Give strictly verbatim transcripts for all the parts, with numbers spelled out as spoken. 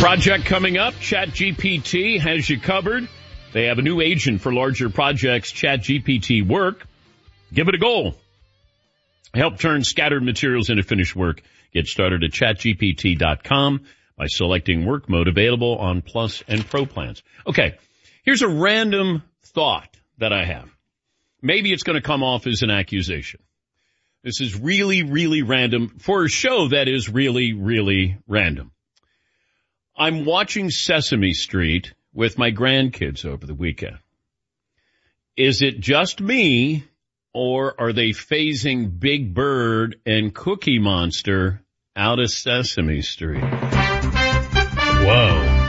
Project coming up. ChatGPT has you covered. They have a new agent for larger projects, ChatGPT Work. Give it a go. Help turn scattered materials into finished work. Get started at chat G P T dot com by selecting work mode, available on Plus and Pro plans. Okay, here's a random thought that I have. Maybe it's going to come off as an accusation. This is really, really random for a show that is really, really random. I'm watching Sesame Street with my grandkids over the weekend. Is it just me, or are they phasing Big Bird and Cookie Monster out of Sesame Street? Whoa.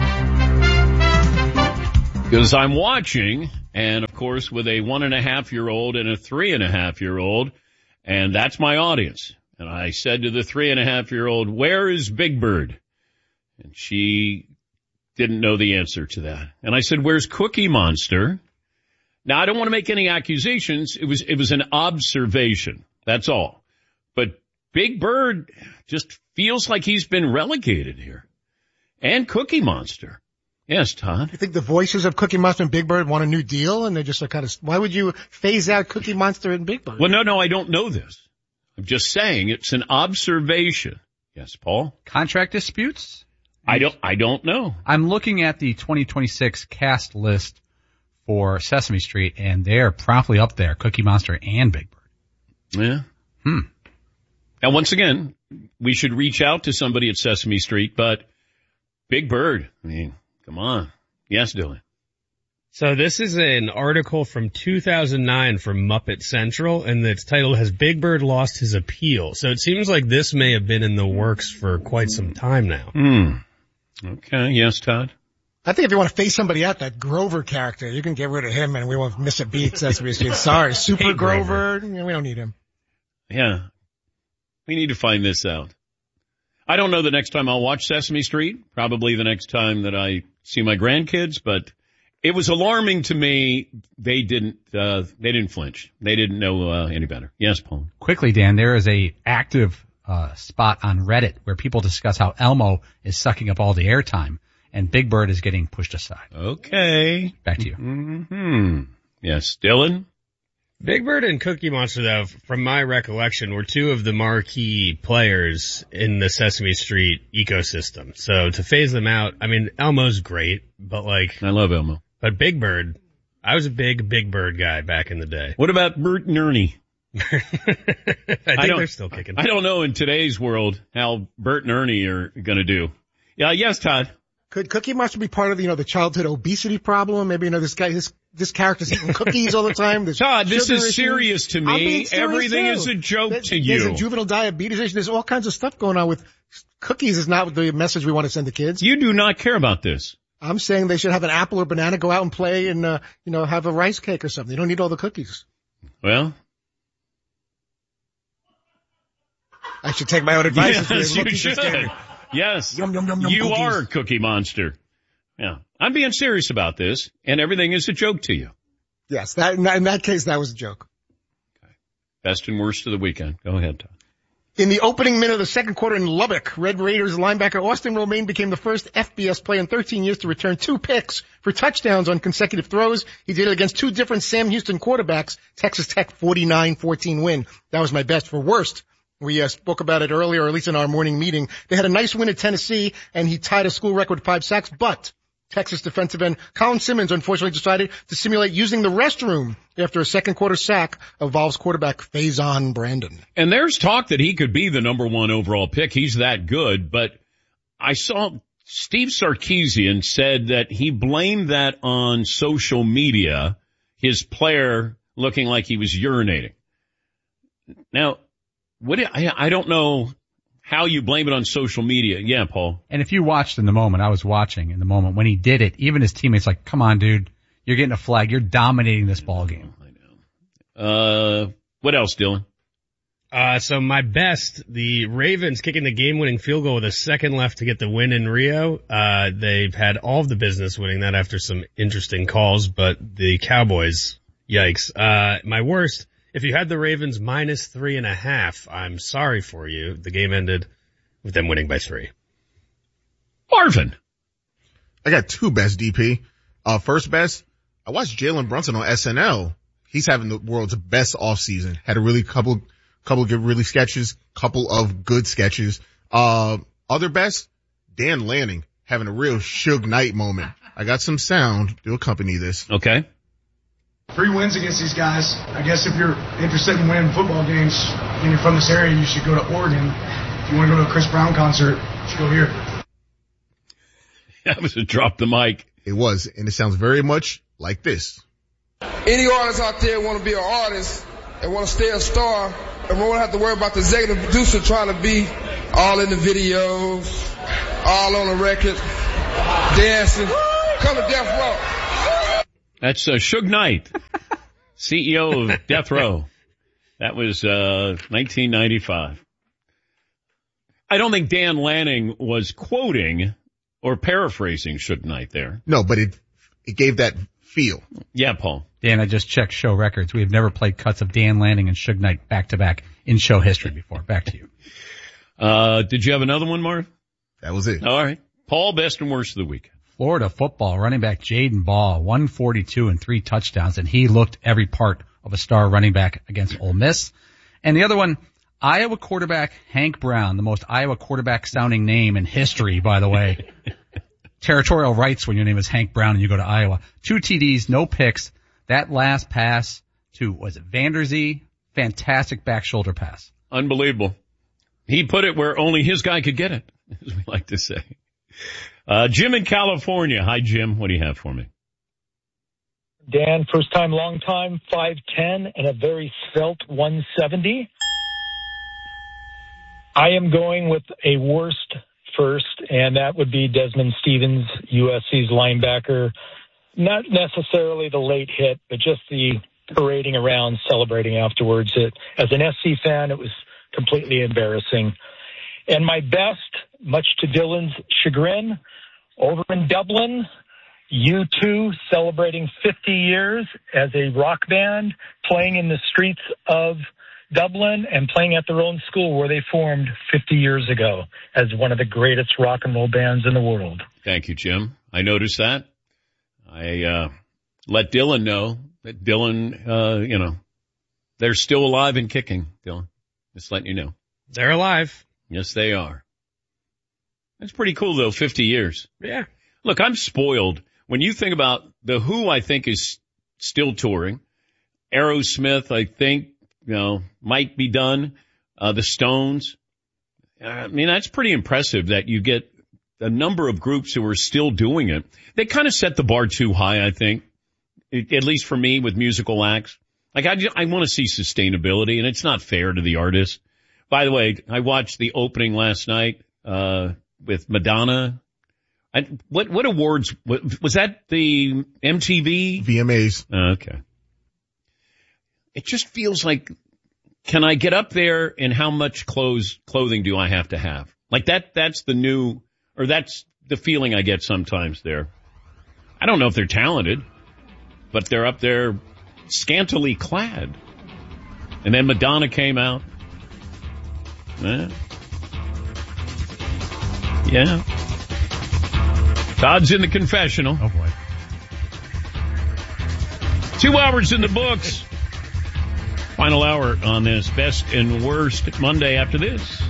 Because I'm watching, and of course with a one and a half year old and a three and a half year old, and that's my audience. And I said to the three and a half year old, where is Big Bird? And she didn't know the answer to that. And I said, where's Cookie Monster? Now, I don't want to make any accusations. It was, it was an observation. That's all. But Big Bird just feels like he's been relegated here. And Cookie Monster. Yes, Todd. You think the voices of Cookie Monster and Big Bird want a new deal? And they're just like kind of, why would you phase out Cookie Monster and Big Bird? Well, no, no, I don't know this. I'm just saying it's an observation. Yes, Paul? Contract disputes? I don't, I don't know. I'm looking at the twenty twenty-six cast list for Sesame Street, and they're promptly up there, Cookie Monster and Big Bird. Yeah. Hmm. Now, once again, we should reach out to somebody at Sesame Street, but Big Bird, I mean, come on. Yes, Dylan. So this is an article from two thousand nine from Muppet Central, and its title has Big Bird Lost His Appeal. So it seems like this may have been in the works for quite some time now. Hmm. Okay. Yes, Todd? I think if you want to face somebody out, that Grover character, you can get rid of him and we won't miss a beat. Sesame Street. Sorry, Super Hey, Grover. Grover. We don't need him. Yeah. We need to find this out. I don't know the next time I'll watch Sesame Street, probably the next time that I see my grandkids, but it was alarming to me. They didn't, uh, they didn't flinch. They didn't know, uh, any better. Yes, Paul. Quickly, Dan, there is a active, uh, spot on Reddit where people discuss how Elmo is sucking up all the airtime and Big Bird is getting pushed aside. Okay. Back to you. Mm-hmm. Yes, Dylan? Big Bird and Cookie Monster, though, from my recollection, were two of the marquee players in the Sesame Street ecosystem. So to phase them out, I mean, Elmo's great, but like... I love Elmo. But Big Bird, I was a big Big Bird guy back in the day. What about Bert and Ernie? I think I they're still kicking. I don't know in today's world how Bert and Ernie are going to do. Yeah, yes, Todd. Could Cookie Monster be part of, you know, the childhood obesity problem? Maybe, you know, this guy, this, this character's eating cookies all the time. There's Todd, this is issues. serious to I'm me. being serious Everything too. is a joke There's, to you. There's a juvenile diabetes issue. There's all kinds of stuff going on with cookies is not the message we want to send to kids. You do not care about this. I'm saying they should have an apple or banana, go out and play and, uh, you know, have a rice cake or something. You don't need all the cookies. Well, I should take my own advice. yes, you Look, should. scared. Yes, Yum, yum, yum, yum, you cookies. are Cookie Monster. Yeah, I'm being serious about this, and everything is a joke to you. Yes, that, in that, in that case, that was a joke. Okay. Best and worst of the weekend. Go ahead, Todd. In the opening minute of the second quarter in Lubbock, Red Raiders linebacker Austin Romaine became the first F B S player in thirteen years to return two picks for touchdowns on consecutive throws. He did it against two different Sam Houston quarterbacks. Texas Tech forty-nine fourteen win. That was my best. For worst, we uh, spoke about it earlier, or at least in our morning meeting. They had a nice win at Tennessee, and he tied a school record with five sacks, but Texas defensive end Colin Simmons unfortunately decided to simulate using the restroom after a second quarter sack of Vols quarterback Faison Brandon. And there's talk that he could be the number one overall pick. He's that good, but I saw Steve Sarkisian said that he blamed that on social media, his player looking like he was urinating. Now, what I, I don't know how you blame it on social media. Yeah, Paul. And if you watched in the moment, I was watching in the moment when he did it, even his teammates like, come on, dude, you're getting a flag. You're dominating this ball game. I know. Uh, what else, Dylan? Uh, so my best, the Ravens kicking the game-winning field goal with a second left to get the win in Rio. Uh, they've had all of the business winning that after some interesting calls, but the Cowboys, yikes. Uh, my worst, if you had the Ravens minus three and a half, I'm sorry for you. The game ended with them winning by three. Marvin. I got two best, D P. Uh, first best, I watched Jalen Brunson on S N L. He's having the world's best offseason. Had a really couple, couple of good, really sketches, couple of good sketches. Uh, other best, Dan Lanning having a real Suge Knight moment. I got some sound to accompany this. Okay. Three wins against these guys. I guess if you're interested in winning football games and you're from this area, you should go to Oregon. If you want to go to a Chris Brown concert, you should go here. That was a drop the mic. It was, and it sounds very much like this. Any artists out there want to be an artist and want to stay a star and won't have to worry about the executive producer trying to be all in the videos, all on the record, dancing. Come to Death Row. That's uh, Suge Knight, C E O of Death Row. That was uh nineteen ninety-five. I don't think Dan Lanning was quoting or paraphrasing Suge Knight there. No, but it it gave that feel. Yeah, Paul. Dan, I just checked show records. We have never played cuts of Dan Lanning and Suge Knight back to back in show history before. Back to you. Uh, did you have another one, Marv? That was it. All right. Paul, best and worst of the week. Florida football running back Jaden Ball, one forty-two and three touchdowns, and he looked every part of a star running back against Ole Miss. And the other one, Iowa quarterback Hank Brown, the most Iowa quarterback sounding name in history, by the way. Territorial rights when your name is Hank Brown and you go to Iowa. Two T Ds, no picks. That last pass to, was it Vanderzee? Fantastic back shoulder pass. Unbelievable. He put it where only his guy could get it, as we like to say. Uh, Jim in California. Hi, Jim. What do you have for me? Dan, first time, long time, five ten and a very svelte one seventy. I am going with a worst first, and that would be Desmond Stevens, U S C's linebacker. Not necessarily the late hit, but just the parading around, celebrating afterwards. It, as an S C fan, it was completely embarrassing. And my best, much to Dylan's chagrin, over in Dublin, U two celebrating fifty years as a rock band, playing in the streets of Dublin and playing at their own school where they formed fifty years ago as one of the greatest rock and roll bands in the world. Thank you, Jim. I noticed that. I uh let Dylan know that Dylan, uh, you know, they're still alive and kicking, Dylan. Just letting you know. They're alive. Yes, they are. That's pretty cool, though, fifty years. Yeah. Look, I'm spoiled. When you think about the Who, I think, is still touring. Aerosmith, I think, you know, might be done. Uh, the Stones. I mean, that's pretty impressive that you get a number of groups who are still doing it. They kind of set the bar too high, I think, it, at least for me with musical acts. Like, I, just, I want to see sustainability, and it's not fair to the artist. By the way, I watched the opening last night uh with Madonna. I, what what awards what, was that? The M T V V M As. Okay. It just feels like, can I get up there and how much clothes clothing do I have to have? Like that that's the new, or that's the feeling I get sometimes there. I don't know if they're talented, but they're up there scantily clad. And then Madonna came out. Yeah. Yeah. Todd's in the confessional. Oh boy. Two hours in the books. Final hour on this best and worst Monday after this.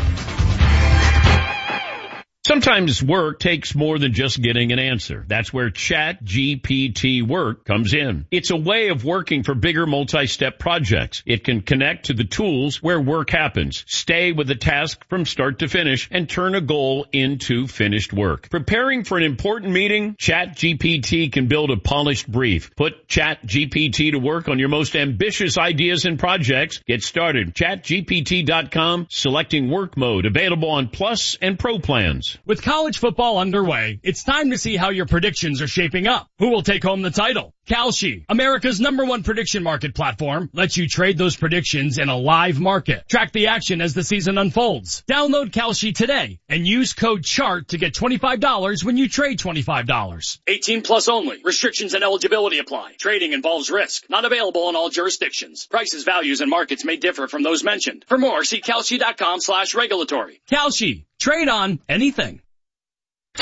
Sometimes work takes more than just getting an answer. That's where Chat G P T Work comes in. It's a way of working for bigger multi-step projects. It can connect to the tools where work happens, stay with the task from start to finish, and turn a goal into finished work. Preparing for an important meeting? Chat G P T can build a polished brief. Put Chat G P T to work on your most ambitious ideas and projects. Get started. Chat G P T dot com, selecting work mode, available on Plus and Pro plans. With college football underway, it's time to see how your predictions are shaping up. Who will take home the title? Kalshi, America's number one prediction market platform, lets you trade those predictions in a live market. Track the action as the season unfolds. Download Kalshi today and use code CHART to get twenty-five dollars when you trade twenty-five dollars. eighteen plus only. Restrictions and eligibility apply. Trading involves risk. Not available in all jurisdictions. Prices, values, and markets may differ from those mentioned. For more, see Kalshi dot com slash regulatory. Kalshi. Trade on anything.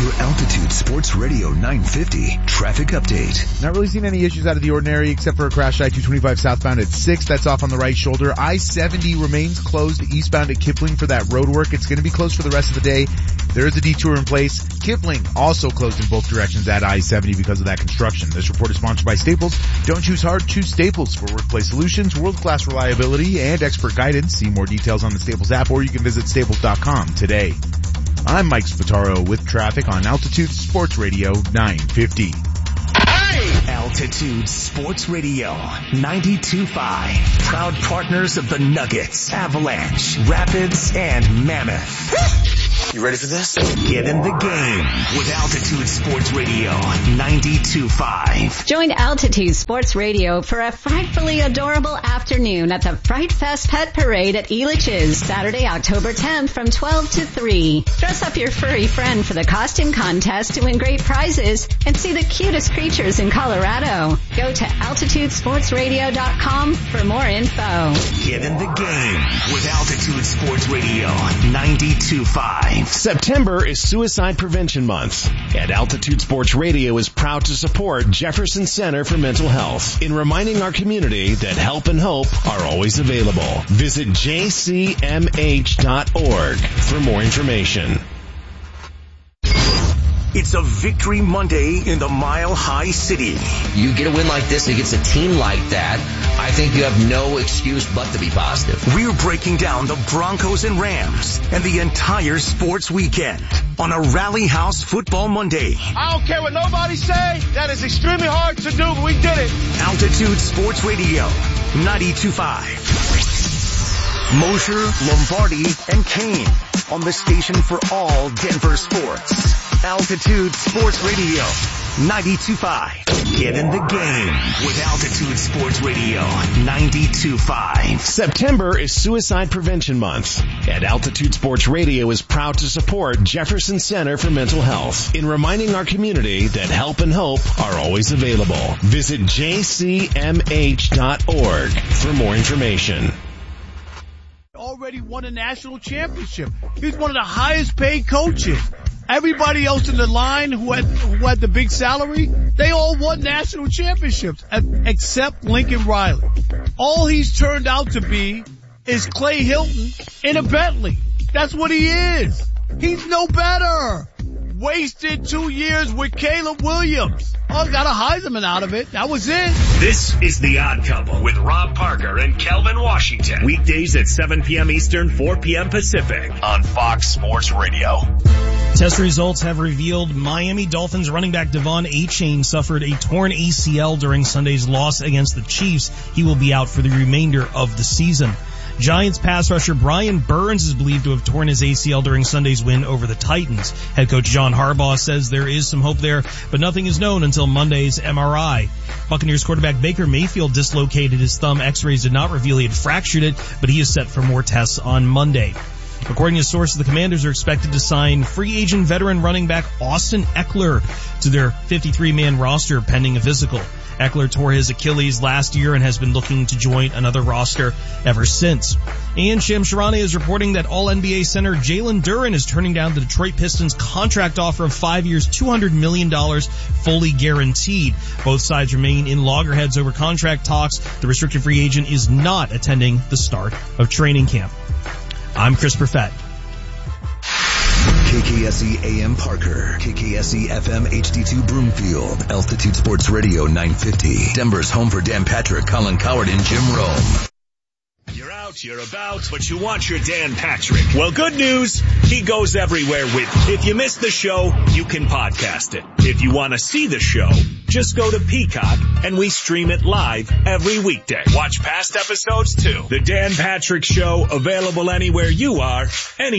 Your Altitude Sports Radio nine fifty traffic update. Not really seeing any issues out of the ordinary except for a crash I two twenty-five southbound at six. That's off on the right shoulder. I seventy remains closed eastbound at Kipling for that road work. It's going to be closed for the rest of the day. There is a detour in place. Kipling also closed in both directions at I seventy because of that construction. This report is sponsored by Staples. Don't choose hard, choose Staples for workplace solutions, world-class reliability, and expert guidance. See more details on the Staples app, or you can visit staples dot com today. I'm Mike Spataro with traffic on Altitude Sports Radio nine fifty. Hey! Altitude Sports Radio ninety-two point five. Proud partners of the Nuggets, Avalanche, Rapids, and Mammoth. You ready for this? Get in the game with Altitude Sports Radio ninety-two point five. Join Altitude Sports Radio for a frightfully adorable afternoon at the Fright Fest Pet Parade at Elitch's, Saturday, October tenth from twelve to three. Dress up your furry friend for the costume contest to win great prizes and see the cutest creatures in Colorado. Go to altitude sports radio dot com for more info. Get in the game with Altitude Sports Radio ninety-two point five. September is Suicide Prevention Month, and Altitude Sports Radio is proud to support Jefferson Center for Mental Health in reminding our community that help and hope are always available. Visit j c m h dot org for more information. It's a Victory Monday in the Mile High City. You get a win like this against a team like that, I think you have no excuse but to be positive. We're breaking down the Broncos and Rams and the entire sports weekend on a Rally House Football Monday. I don't care what nobody say. That is extremely hard to do, but we did it. Altitude Sports Radio ninety-two point five. Mosher, Lombardi, and Kane on the station for all Denver sports. Altitude Sports Radio ninety-two point five. Get in the game with Altitude Sports Radio ninety-two point five. September is Suicide Prevention Month, and Altitude Sports Radio is proud to support Jefferson Center for Mental Health in reminding our community that help and hope are always available. Visit j c m h dot org for more information. Already won a national championship. He's one of the highest paid coaches. Everybody else in the line who had who had the big salary, they all won national championships, except Lincoln Riley. All he's turned out to be is Clay Hilton in a Bentley. That's what he is. He's no better. Wasted two years with Caleb Williams. Oh, got a Heisman out of it. That was it. This is The Odd Couple with Rob Parker and Kelvin Washington. Weekdays at seven p.m. Eastern, four p.m. Pacific on Fox Sports Radio. Test results have revealed Miami Dolphins running back Devon Achane suffered a torn A C L during Sunday's loss against the Chiefs. He will be out for the remainder of the season. Giants pass rusher Brian Burns is believed to have torn his A C L during Sunday's win over the Titans. Head coach John Harbaugh says there is some hope there, but nothing is known until Monday's M R I. Buccaneers quarterback Baker Mayfield dislocated his thumb. X-rays did not reveal he had fractured it, but he is set for more tests on Monday. According to sources, the Commanders are expected to sign free agent veteran running back Austin Eckler to their fifty-three man roster pending a physical. Eckler tore his Achilles last year and has been looking to join another roster ever since. And Shams Charania is reporting that All-N B A center Jalen Duren is turning down the Detroit Pistons contract offer of five years, two hundred million dollars fully guaranteed. Both sides remain in loggerheads over contract talks. The restricted free agent is not attending the start of training camp. I'm Chris Perfett. K K S E A M Parker, K K S E F M H D two Broomfield, Altitude Sports Radio nine fifty, Denver's home for Dan Patrick, Colin Coward, and Jim Rome. You're out, you're about, but you want your Dan Patrick. Well, good news, he goes everywhere with you. If you missed the show, you can podcast it. If you want to see the show, just go to Peacock and we stream it live every weekday. Watch past episodes too. The Dan Patrick Show, available anywhere you are, any